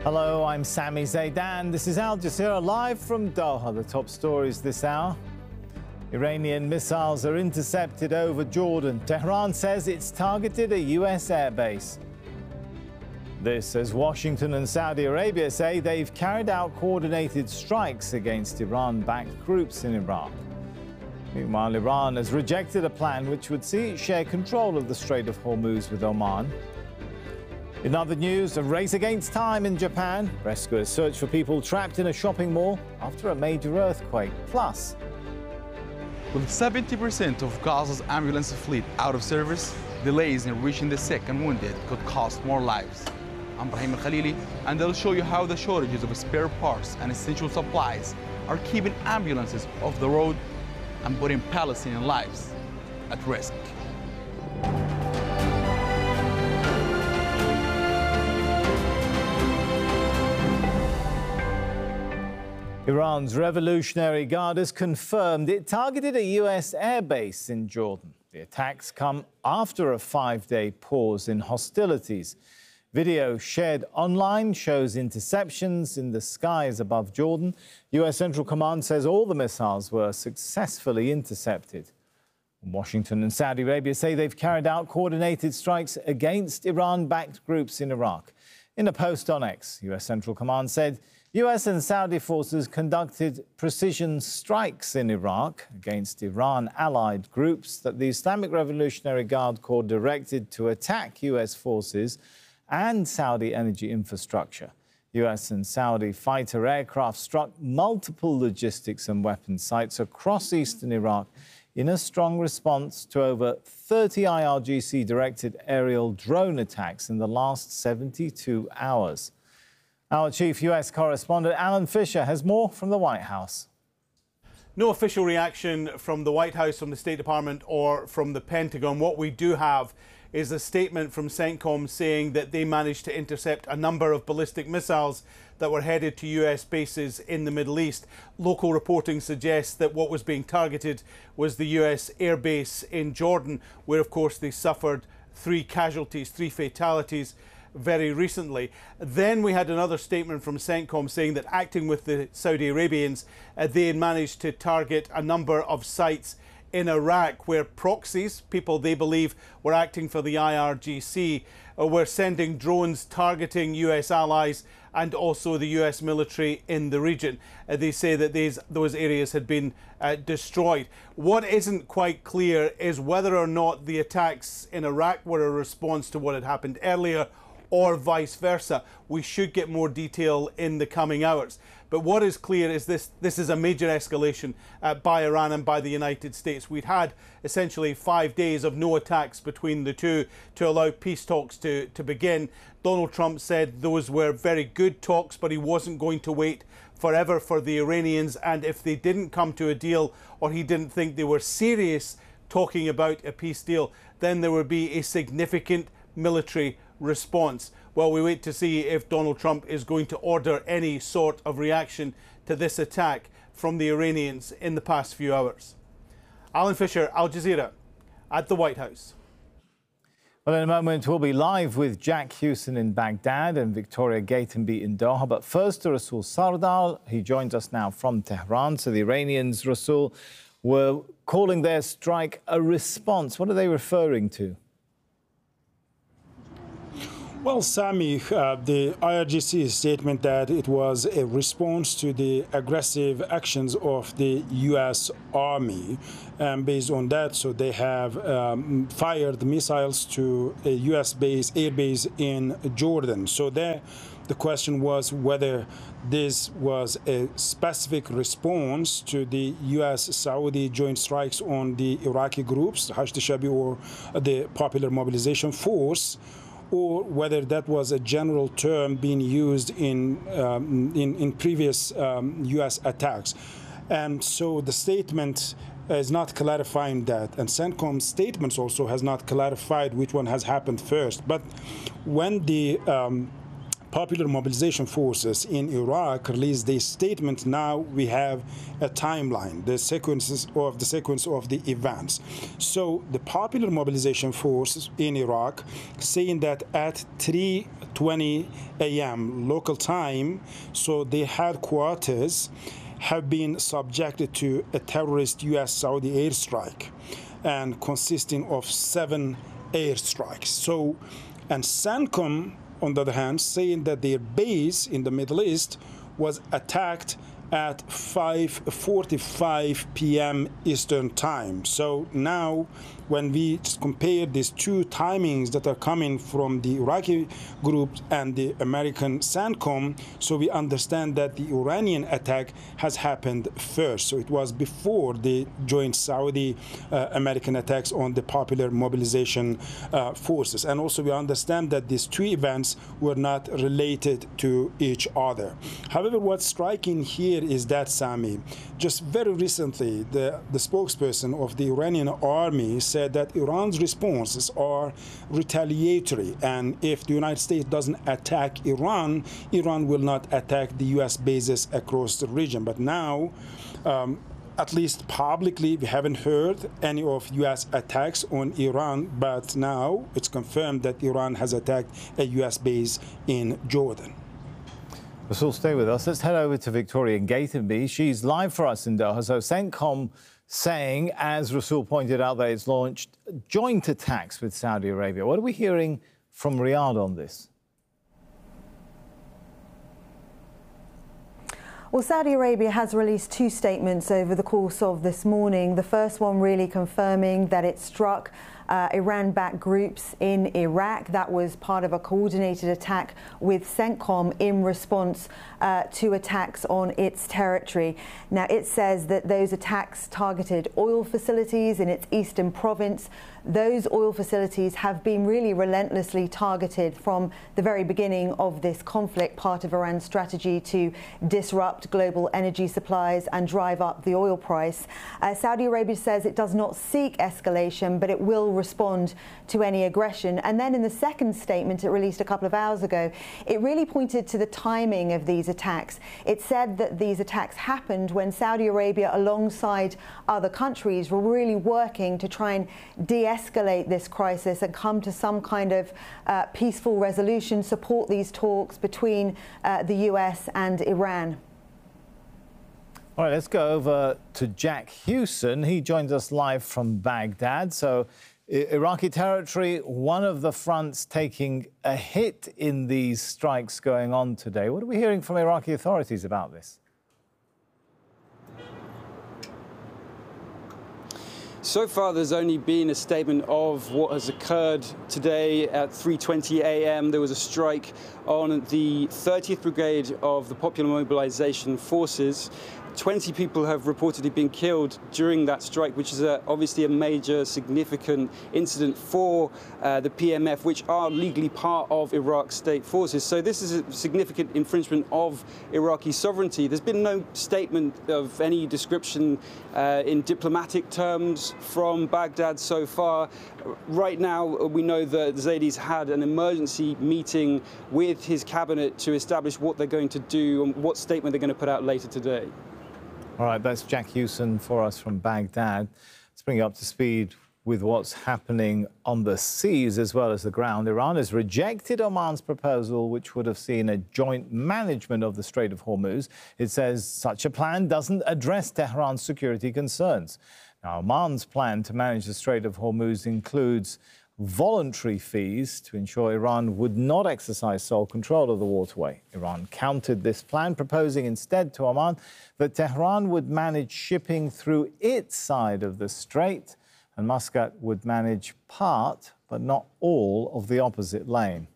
Hello, I'm Sami Zaidan. This is Al Jazeera live from Doha. The top stories this hour. Iranian missiles are intercepted over Jordan. Tehran says it's targeted a US airbase. This as Washington and Saudi Arabia say they've carried out coordinated strikes against Iran-backed groups in Iraq. Meanwhile, Iran has rejected a plan which would see it share control of the Strait of Hormuz with Oman. In other news, a race against time in Japan. Rescuers search for people trapped in a shopping mall after a major earthquake. Plus, with 70% of Gaza's ambulance fleet out of service, delays in reaching the sick and wounded could cost more lives. I'm Brahim Al-Khalili, and I'll show you how the shortages of spare parts and essential supplies are keeping ambulances off the road and putting Palestinian lives at risk. Iran's Revolutionary Guard has confirmed it targeted a US airbase in Jordan. The attacks come after a 5-day pause in hostilities. Video shared online shows interceptions in the skies above Jordan. US Central Command says all the missiles were successfully intercepted. Washington and Saudi Arabia say they've carried out coordinated strikes against Iran-backed groups in Iraq. In a post on X, US Central Command said US and Saudi forces conducted precision strikes in Iraq against Iran-allied groups that the Islamic Revolutionary Guard Corps directed to attack US forces and Saudi energy infrastructure. US and Saudi fighter aircraft struck multiple logistics and weapons sites across eastern Iraq in a strong response to over 30 IRGC-directed aerial drone attacks in the last 72 hours. Our chief US correspondent, Alan Fisher, has more from the White House. No official reaction from the White House, from the State Department or from the Pentagon. What we do have is a statement from CENTCOM saying that they managed to intercept a number of ballistic missiles that were headed to US bases in the Middle East. Local reporting suggests that what was being targeted was the US airbase in Jordan, where of course they suffered 3 casualties, 3 fatalities very recently. Then we had another statement from CENTCOM saying that acting with the Saudi Arabians, they had managed to target a number of sites in Iraq where proxies, people they believe were acting for the IRGC, were sending drones targeting US allies and also the US military in the region. They say that those areas had been destroyed. What isn't quite clear is whether or not the attacks in Iraq were a response to what had happened earlier or vice versa. We should get more detail in the coming hours. But what is clear is this is a major escalation by Iran and by the United States. We'd had essentially 5 days of no attacks between the two to allow peace talks to begin. Donald Trump said those were very good talks, but he wasn't going to wait forever for the Iranians. And if they didn't come to a deal, or he didn't think they were serious talking about a peace deal, then there would be a significant military response. Well, we wait to see if Donald Trump is going to order any sort of reaction to this attack from the Iranians in the past few hours. Alan Fisher, Al Jazeera, at the White House. Well, in a moment, we'll be live with Jack Hewson in Baghdad and Victoria Gatenby in Doha. But first to Rasul Sardal. He joins us now from Tehran. So the Iranians, Rasul, were calling their strike a response. What are they referring to? Well, Sami, the IRGC statement that it was a response to the aggressive actions of the U.S. Army. Based on that, so they have fired missiles to a U.S. air base in Jordan. So there, the question was whether this was a specific response to the U.S.-Saudi joint strikes on the Iraqi groups, Hashd al-Shaabi or the Popular Mobilization Force, or whether that was a general term being used in previous U.S. attacks. And so the statement is not clarifying that. And CENTCOM's statements also has not clarified which one has happened first. But when the Popular Mobilization Forces in Iraq released a statement. Now we have a timeline, the sequence of the events. So the Popular Mobilization Forces in Iraq saying that at 3:20 a.m. local time, so their headquarters have been subjected to a terrorist U.S.-Saudi airstrike, and consisting of 7 airstrikes. So, and CENTCOM, on the other hand, saying that their base in the Middle East was attacked at 5:45 p.m. Eastern time. So now, when we compare these two timings that are coming from the Iraqi group and the American CENTCOM, so we understand that the Iranian attack has happened first. So it was before the joint Saudi-American attacks on the Popular Mobilization Forces. And also we understand that these two events were not related to each other. However, what's striking here is that, Sami, just very recently, the spokesperson of the Iranian army said that Iran's responses are retaliatory, and if the United States doesn't attack Iran, Iran will not attack the U.S. bases across the region. But now, at least publicly, we haven't heard any of U.S. attacks on Iran, but now it's confirmed that Iran has attacked a U.S. base in Jordan. Rasul, stay with us. Let's head over to Victoria Gatenby. She's live for us in Doha. So CENTCOM saying, as Rasul pointed out, that it's launched joint attacks with Saudi Arabia. What are we hearing from Riyadh on this? Well, Saudi Arabia has released 2 statements over the course of this morning. The first one really confirming that it struck Iran-backed groups in Iraq. That was part of a coordinated attack with CENTCOM in response to attacks on its territory. Now, it says that those attacks targeted oil facilities in its eastern province. Those oil facilities have been really relentlessly targeted from the very beginning of this conflict, part of Iran's strategy to disrupt global energy supplies and drive up the oil price. Saudi Arabia says it does not seek escalation, but it will respond to any aggression. And then in the second statement it released a couple of hours ago, it really pointed to the timing of these attacks. It said that these attacks happened when Saudi Arabia, alongside other countries, were really working to try and de-escalate this crisis and come to some kind of peaceful resolution, support these talks between the US and Iran. All right, let's go over to Jack Hewson. He joins us live from Baghdad. So, Iraqi territory, one of the fronts taking a hit in these strikes going on today. What are we hearing from Iraqi authorities about this? So far, there's only been a statement of what has occurred today at 3:20 a.m. There was a strike on the 30th Brigade of the Popular Mobilization Forces. 20 people have reportedly been killed during that strike, which is obviously a major significant incident for the PMF, which are legally part of Iraq's state forces. So this is a significant infringement of Iraqi sovereignty. There's been no statement of any description in diplomatic terms from Baghdad so far. Right now, we know that Zaidis had an emergency meeting with his cabinet to establish what they're going to do and what statement they're going to put out later today. All right, that's Jack Hewson for us from Baghdad. Let's bring you up to speed with what's happening on the seas as well as the ground. Iran has rejected Oman's proposal, which would have seen a joint management of the Strait of Hormuz. It says such a plan doesn't address Tehran's security concerns. Now, Oman's plan to manage the Strait of Hormuz includes voluntary fees to ensure Iran would not exercise sole control of the waterway. Iran countered this plan, proposing instead to Oman that Tehran would manage shipping through its side of the strait and Muscat would manage part, but not all, of the opposite lane.